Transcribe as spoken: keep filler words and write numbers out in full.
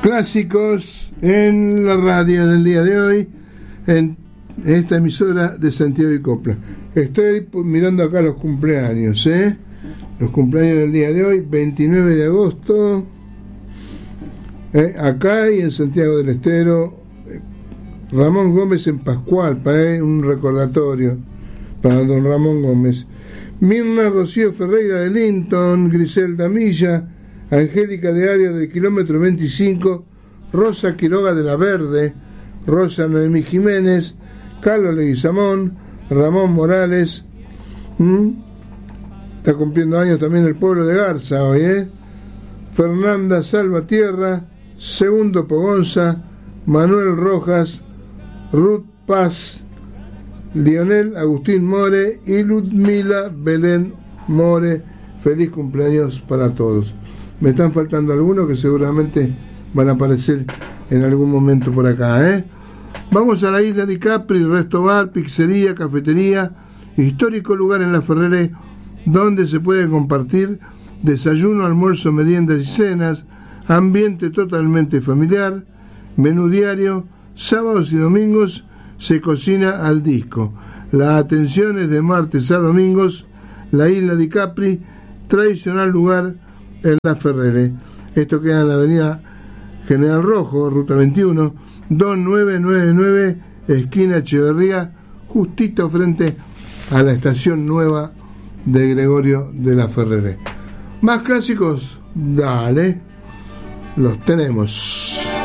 clásicos en la radio en el día de hoy, en esta emisora de Santiago y Copla. Estoy mirando acá los cumpleaños, ¿eh? Los cumpleaños del día de hoy, veintinueve de agosto, ¿eh? Acá y en Santiago del Estero, Ramón Gómez en Pascualpa, ¿eh? Un recordatorio para don Ramón Gómez. Mirna Rocío Ferreira de Linton, Griselda Milla, Angélica de Arias del kilómetro veinticinco, Rosa Quiroga de la Verde, Rosa Noemí Jiménez, Carlos Leguizamón, Ramón Morales, ¿Mm? Está cumpliendo años también el pueblo de Garza hoy, ¿eh? Fernanda Salvatierra, Segundo Pogonza, Manuel Rojas, Ruth Paz, Lionel Agustín More y Ludmila Belén More. Feliz cumpleaños para todos. Me están faltando algunos que seguramente van a aparecer en algún momento por acá, ¿eh? Vamos a la isla de Capri, resto bar, pizzería, cafetería, histórico lugar en La Ferrere donde se pueden compartir desayuno, almuerzo, meriendas y cenas, ambiente totalmente familiar, menú diario, sábados y domingos se cocina al disco. La atención es de martes a domingos. La isla de Capri, tradicional lugar en La Ferrere. Esto queda en la avenida General Rojo, ruta veintiuno, dos mil novecientos noventa y nueve, esquina Echeverría, justito frente a la estación nueva de Gregorio de La Ferrere. Más clásicos, dale, los tenemos.